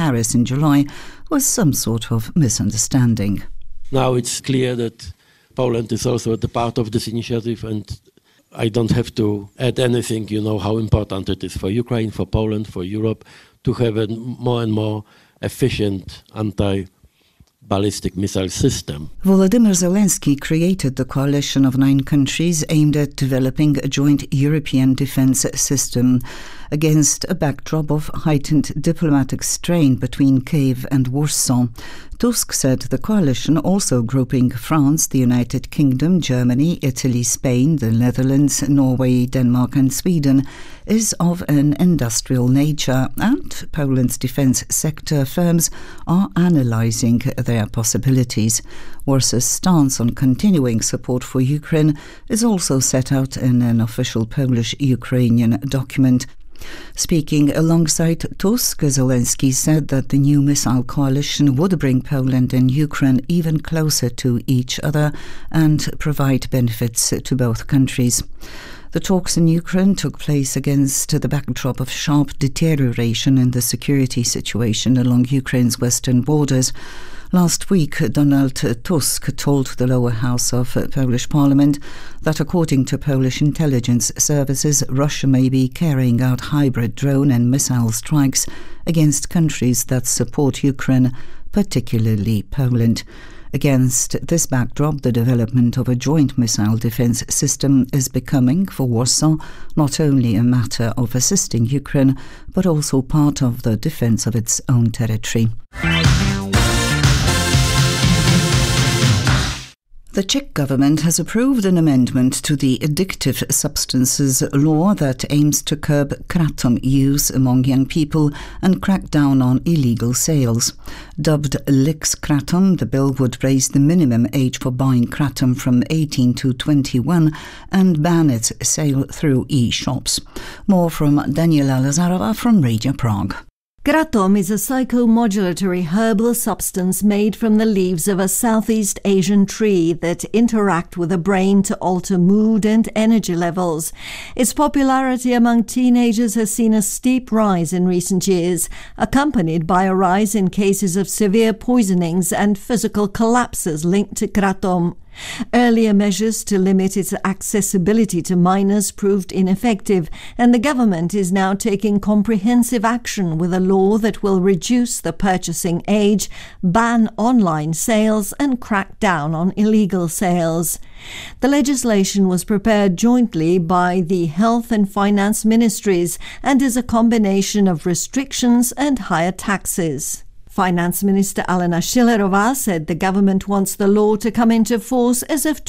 Paris in July was some sort of misunderstanding. Now it's clear that Poland is also at the part of this initiative, and I don't have to add anything. You know how important it is for Ukraine, for Poland, for Europe to have a more and more efficient anti-ballistic missile system. Volodymyr Zelensky created the coalition of 9 countries aimed at developing a joint European defence system against a backdrop of heightened diplomatic strain between Kyiv and Warsaw. Tusk said the coalition, also grouping France, the United Kingdom, Germany, Italy, Spain, the Netherlands, Norway, Denmark and Sweden, is of an industrial nature, and Poland's defence sector firms are analysing their possibilities. Warsaw's stance on continuing support for Ukraine is also set out in an official Polish-Ukrainian document. Speaking alongside Tusk, Zelensky said that the new missile coalition would bring Poland and Ukraine even closer to each other and provide benefits to both countries. The talks in Ukraine took place against the backdrop of sharp deterioration in the security situation along Ukraine's western borders. Last week, Donald Tusk told the lower house of Polish Parliament that according to Polish intelligence services, Russia may be carrying out hybrid drone and missile strikes against countries that support Ukraine, particularly Poland. Against this backdrop, the development of a joint missile defence system is becoming, for Warsaw, not only a matter of assisting Ukraine, but also part of the defence of its own territory. The Czech government has approved an amendment to the addictive substances law that aims to curb kratom use among young people and crack down on illegal sales. Dubbed Lex Kratom, the bill would raise the minimum age for buying kratom from 18 to 21 and ban its sale through e-shops. More from Daniela Lazarova from Radio Prague. Kratom is a psychomodulatory herbal substance made from the leaves of a Southeast Asian tree that interact with the brain to alter mood and energy levels. Its popularity among teenagers has seen a steep rise in recent years, accompanied by a rise in cases of severe poisonings and physical collapses linked to kratom. Earlier measures to limit its accessibility to minors proved ineffective, and the government is now taking comprehensive action with a law that will reduce the purchasing age, ban online sales and crack down on illegal sales. The legislation was prepared jointly by the Health and Finance Ministries and is a combination of restrictions and higher taxes. Finance Minister Alena Schillerová said the government wants the law to come into force as of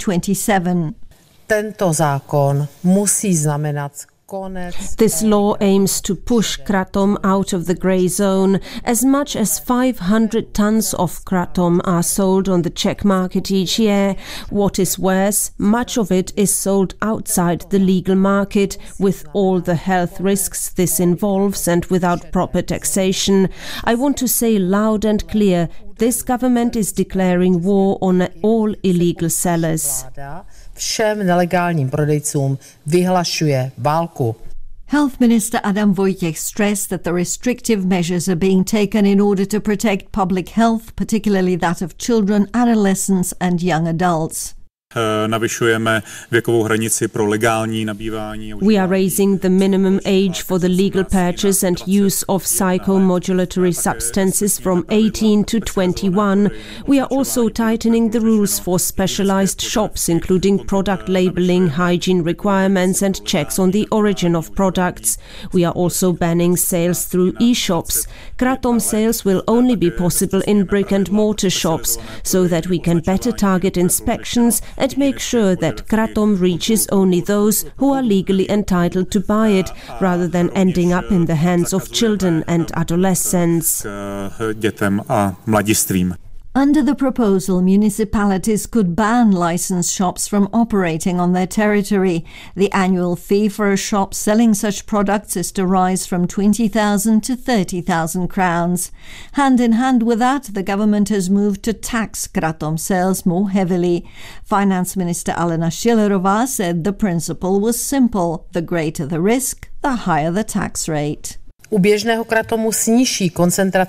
2027. Tento zákon musí znamenat This law aims to push kratom out of the grey zone. As much as 500 tons of kratom are sold on the Czech market each year. What is worse, much of it is sold outside the legal market, with all the health risks this involves and without proper taxation. I want to say loud and clear, this government is declaring war on all illegal sellers. Všem nelegálním prodejcům vyhlašuje válku. Health Minister Adam Vojtěch stressed that the restrictive measures are being taken in order to protect public health, particularly that of children, adolescents and young adults. Navyšujeme věkovou hranici pro legální nabývání. We are raising the minimum age for the legal purchase and use of psychomodulatory substances from 18 to 21. We are also tightening the rules for specialized shops, including product labeling, hygiene requirements and checks on the origin of products. We are also banning sales through e-shops. Kratom sales will only be possible in brick-and-mortar shops, so that we can better target inspections and make sure that kratom reaches only those who are legally entitled to buy it, rather than ending up in the hands of children and adolescents. Dětem a mladistvím. Under the proposal, municipalities could ban licensed shops from operating on their territory. The annual fee for a shop selling such products is to rise from 20,000 to 30,000 crowns. Hand in hand with that, the government has moved to tax kratom sales more heavily. Finance Minister Alena Schillerová said the principle was simple. The greater the risk, the higher the tax rate. U běžného kratomu s nižší koncentrací